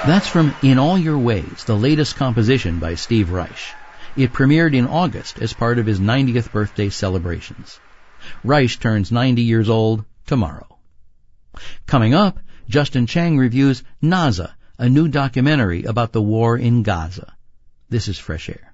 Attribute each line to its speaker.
Speaker 1: That's from In All Your Ways, the latest composition by Steve Reich. It premiered in August as part of his 90th birthday celebrations. Reich turns 90 years old tomorrow. Coming up, Justin Chang reviews Naza, a new documentary about the war in Gaza. This is Fresh Air.